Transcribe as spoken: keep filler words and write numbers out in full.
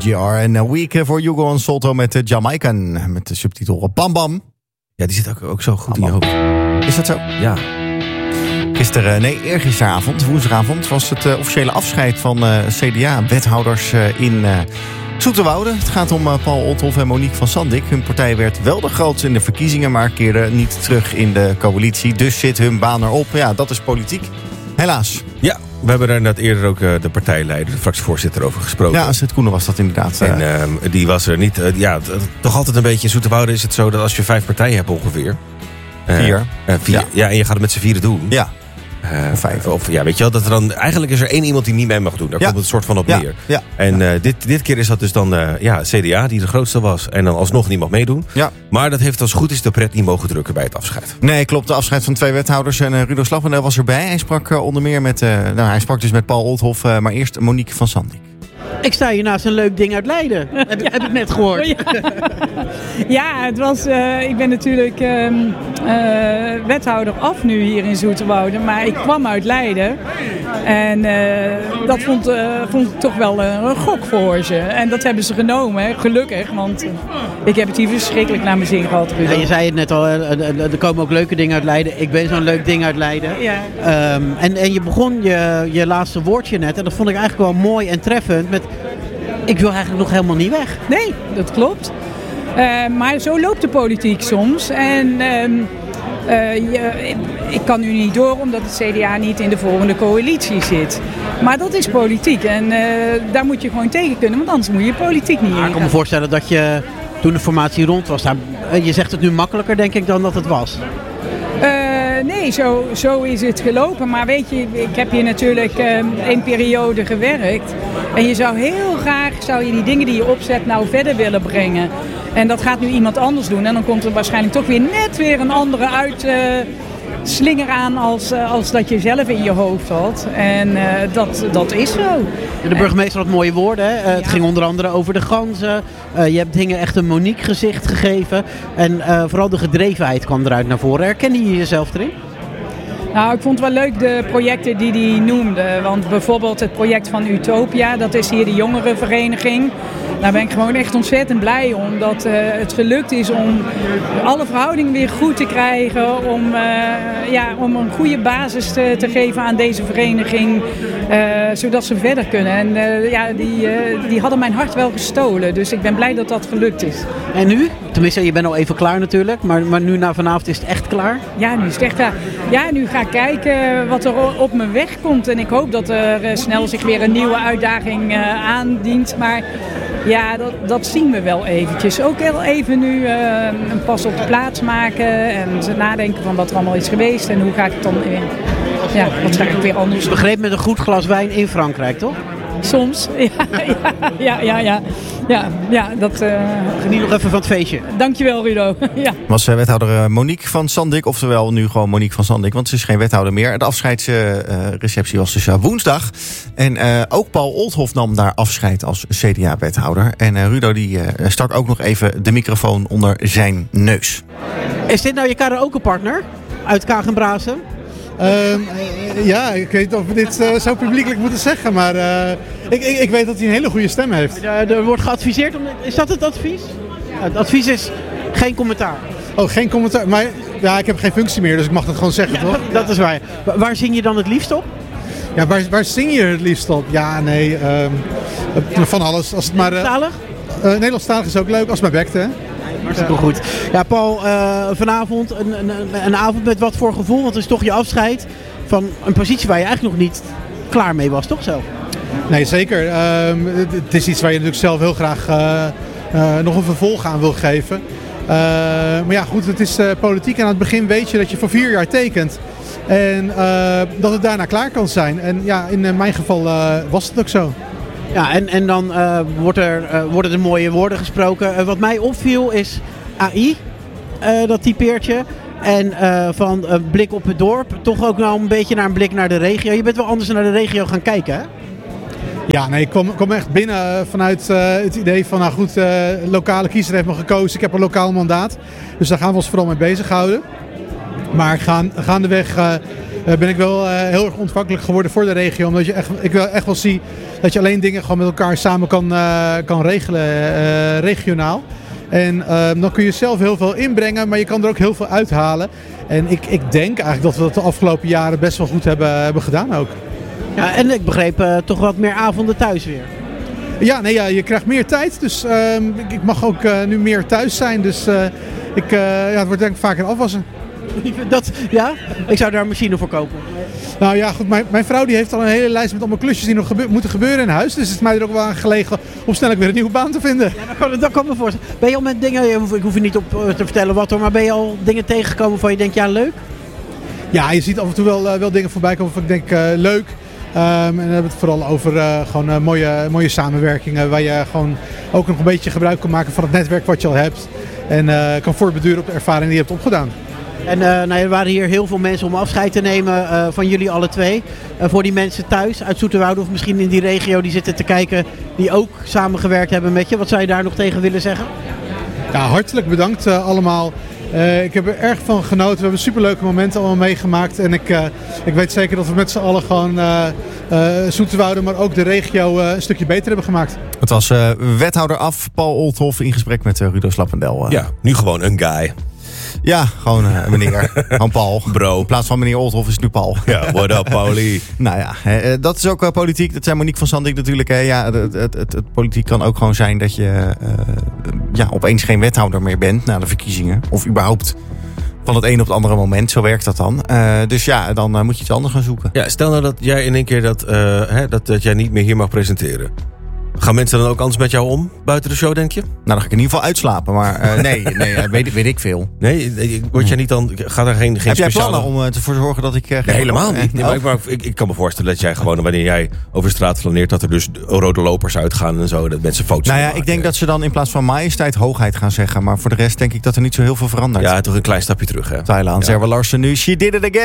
G R en A Week voor Hugo en Solto met de Jamaican. Met de subtitel Bam Bam. Ja, die zit ook, ook zo goed Bam, in je hoofd. Is dat zo? Ja. Gisteren, nee, eergisteravond, woensdagavond, was het uh, officiële afscheid van uh, C D A-wethouders uh, in uh, Zoeterwoude. Het gaat om uh, Paul Othoff en Monique van Sandik. Hun partij werd wel de grootste in de verkiezingen, maar keerde niet terug in de coalitie. Dus zit hun baan erop. Ja, dat is politiek. Helaas. Ja, we hebben daar net eerder ook uh, de partijleider, de fractievoorzitter, over gesproken. Ja, Astrid Koenen was dat inderdaad. Uh, En uh, die was er niet. Uh, ja, t- toch altijd een beetje in Zoeterwoude is het zo dat als je vijf partijen hebt ongeveer. Uh, Vier. Uh, vier. Ja. ja, en je gaat het met z'n vieren doen. Ja. Uh, Of vijf. Of, ja, weet je wel, dat er dan, eigenlijk is er één iemand die niet mee mag doen. Daar Ja. komt het soort van op Ja. neer. Ja. En uh, dit, dit keer is dat dus dan uh, ja, C D A die de grootste was. En dan alsnog niet mag meedoen. Ja. Maar dat heeft als het goed is de pret niet mogen drukken bij het afscheid. Nee, klopt. De afscheid van twee wethouders. En uh, Rudo Slappendel was erbij. Hij sprak uh, onder meer met, uh, nou, hij sprak dus met Paul Othoff. Uh, maar eerst Monique van Sandik. Ik sta hier naast een leuk ding uit Leiden. Heb, ja. heb ik net gehoord. Ja, ja het was, uh, ik ben natuurlijk uh, uh, wethouder af nu hier in Zoeterwoude. Maar ik kwam uit Leiden. En uh, dat vond, uh, vond ik toch wel uh, een gok voor ze. En dat hebben ze genomen, hè. Gelukkig. Want uh, ik heb het hier verschrikkelijk naar mijn zin gehad. Ja, je zei het net al, er komen ook leuke dingen uit Leiden. Ik ben zo'n leuk ding uit Leiden. Ja. Um, en, en je begon je, je laatste woordje net. En dat vond ik eigenlijk wel mooi en treffend. Met, ik wil eigenlijk nog helemaal niet weg. Nee, dat klopt. Uh, maar zo loopt de politiek soms. En uh, uh, je, ik kan nu niet door omdat het C D A niet in de volgende coalitie zit. Maar dat is politiek. En uh, daar moet je gewoon tegen kunnen. Want anders moet je politiek niet in. Ik kan me voorstellen dat je toen de formatie rond was. Daar, je zegt het nu makkelijker denk ik dan dat het was. Uh, nee, zo, zo is het gelopen. Maar weet je, ik heb hier natuurlijk uh, een periode gewerkt. En je zou heel graag, zou je die dingen die je opzet nou verder willen brengen. En dat gaat nu iemand anders doen. En dan komt er waarschijnlijk toch weer net weer een andere uit... Uh, slinger aan als, uh, als dat je zelf in je hoofd had. En uh, dat, dat is zo. De burgemeester had mooie woorden. Hè? Uh, het ja. ging onder andere over de ganzen. Uh, je hebt dingen echt een Monique gezicht gegeven. En uh, vooral de gedrevenheid kwam eruit naar voren. Herkende je jezelf erin? Nou, ik vond het wel leuk de projecten die hij noemde. Want bijvoorbeeld het project van Utopia, dat is hier de jongerenvereniging. Daar ben ik gewoon echt ontzettend blij om. Dat uh, het gelukt is om alle verhoudingen weer goed te krijgen. Om, uh, ja, om een goede basis te, te geven aan deze vereniging. Uh, zodat ze verder kunnen. En uh, ja, die, uh, die hadden mijn hart wel gestolen. Dus ik ben blij dat dat gelukt is. En nu? Tenminste, je bent al even klaar natuurlijk. Maar, maar nu na vanavond is het echt klaar? Ja, nu is het echt klaar. Ja, nu ga ik kijken wat er op mijn weg komt. En ik hoop dat er uh, snel zich weer een nieuwe uitdaging uh, aandient. Maar... Ja, dat, dat zien we wel eventjes. Ook heel even nu uh, een pas op de plaats maken en nadenken van wat er allemaal is geweest en hoe ga ik het dan in. Ja, wat ga ik weer anders doen. Begreep met een goed glas wijn in Frankrijk, toch? Soms, ja, ja, ja, ja, ja, ja dat... Uh... Geniet nog even van het feestje. Dankjewel, Rudo. Ja. Was uh, wethouder uh, Monique van Sandik, oftewel nu gewoon Monique van Sandik, want ze is geen wethouder meer. De afscheidsreceptie uh, was dus uh, woensdag. En uh, ook Paul Othoff nam daar afscheid als C D A-wethouder. En uh, Rudo die uh, stak ook nog even de microfoon onder zijn neus. Is dit nou je karaoke-partner uit Kagenbrazen? Um, ja, ik weet niet of we dit uh, zo publiekelijk moeten zeggen, maar uh, ik, ik, ik weet dat hij een hele goede stem heeft. Ja, er wordt geadviseerd om... Is dat het advies? Ja, het advies is geen commentaar. Oh, geen commentaar. Maar ja, ik heb geen functie meer, dus ik mag dat gewoon zeggen, ja, toch? Dat is waar. Waar zing je dan het liefst op? Ja, waar, waar zing je het liefst op? Ja, nee, um, van alles. Als het maar, uh, Nederlandstalig? Uh, Nederlandstalig is ook leuk, als het maar bekt, hè? Hartstikke goed. Ja, Paul, uh, vanavond een, een, een avond met wat voor gevoel? Want het is toch je afscheid van een positie waar je eigenlijk nog niet klaar mee was, toch zo? Nee, zeker. Um, het, het is iets waar je natuurlijk zelf heel graag uh, uh, nog een vervolg aan wil geven. Uh, maar ja, goed, het is uh, politiek en aan het begin weet je dat je voor vier jaar tekent. En uh, dat het daarna klaar kan zijn. En ja, in uh, mijn geval uh, was het ook zo. Ja, en, en dan uh, wordt er, uh, worden er mooie woorden gesproken. Uh, wat mij opviel is A I, uh, dat typeertje. En uh, van een blik op het dorp, toch ook nou een beetje naar een blik naar de regio. Je bent wel anders naar de regio gaan kijken, hè? Ja, nee, ik kom, kom echt binnen vanuit uh, het idee van, nou goed, uh, lokale kiezer heeft me gekozen. Ik heb een lokaal mandaat. Dus daar gaan we ons vooral mee bezighouden. Maar gaan, gaandeweg uh, uh, ben ik wel uh, heel erg ontvankelijk geworden voor de regio. Omdat je echt, ik wel echt wel zie dat je alleen dingen gewoon met elkaar samen kan, uh, kan regelen, uh, regionaal. En uh, dan kun je zelf heel veel inbrengen, maar je kan er ook heel veel uithalen. En ik, ik denk eigenlijk dat we dat de afgelopen jaren best wel goed hebben, hebben gedaan ook. Ja, en ik begreep uh, toch wat meer avonden thuis weer. Ja, nee, ja, je krijgt meer tijd. Dus uh, ik, ik mag ook uh, nu meer thuis zijn. Dus uh, ik, uh, ja, het wordt denk ik vaker afwassen. Dat, ja? Ik zou daar een machine voor kopen. Nou ja, goed. Mijn, mijn vrouw die heeft al een hele lijst met allemaal klusjes die nog gebe- moeten gebeuren in huis. Dus het is mij er ook wel aan gelegen om snel weer een nieuwe baan te vinden. Ja, dat kan, dat kan me voorstellen. Ben je al met dingen, ik hoef je niet op te vertellen wat hoor, maar ben je al dingen tegengekomen van je denkt, ja leuk? Ja, je ziet af en toe wel, uh, wel dingen voorbij komen van ik denk uh, leuk. Um, en dan hebben we het vooral over uh, gewoon uh, mooie, mooie samenwerkingen waar je gewoon ook nog een beetje gebruik kan maken van het netwerk wat je al hebt. En uh, kan voortbeduren op de ervaring die je hebt opgedaan. En uh, nou, er waren hier heel veel mensen om afscheid te nemen uh, van jullie alle twee. Uh, voor die mensen thuis uit Zoeterwoude of misschien in die regio die zitten te kijken, die ook samengewerkt hebben met je. Wat zou je daar nog tegen willen zeggen? Ja, hartelijk bedankt uh, allemaal. Uh, ik heb er erg van genoten. We hebben superleuke momenten allemaal meegemaakt. En ik, uh, ik weet zeker dat we met z'n allen gewoon uh, uh, Zoeterwoude, maar ook de regio uh, een stukje beter hebben gemaakt. Het was uh, wethouder af, Paul Olthoff, in gesprek met uh, Rudo Slappendel. Uh. Ja, nu gewoon een guy. Ja, gewoon uh, meneer. Gewoon Paul. Bro. In plaats van meneer Olthoff is het nu Paul. Ja, what up, Paulie? Nou ja, hè, dat is ook uh, politiek. Dat zei Monique van Sandik natuurlijk. Hè. Ja, het, het, het, het politiek kan ook gewoon zijn dat je uh, ja, opeens geen wethouder meer bent na de verkiezingen. Of überhaupt van het een op het andere moment. Zo werkt dat dan. Uh, dus ja, dan uh, moet je iets anders gaan zoeken. Ja, stel nou dat jij in één keer dat, uh, hè, dat, dat jij niet meer hier mag presenteren. Gaan mensen dan ook anders met jou om, buiten de show, denk je? Nou, dan ga ik in ieder geval uitslapen. Maar uh, nee, nee uh, weet, weet ik veel. Nee, word jij niet dan, gaat er geen, geen Heb jij speciale... plannen om uh, ervoor te zorgen dat ik... Uh, Nee, helemaal niet. Nee, oh. maar ik, maar ik, ik kan me voorstellen dat jij gewoon, wanneer jij over de straat flaneert, dat er dus rode lopers uitgaan en zo. Dat mensen foto's Nou ja, maken. ik denk dat ze dan in plaats van majesteit hoogheid gaan zeggen. Maar voor de rest denk ik dat er niet zo heel veel verandert. Ja, toch een klein stapje terug, hè? Tyler Anserwa Larsen nu. She did it again.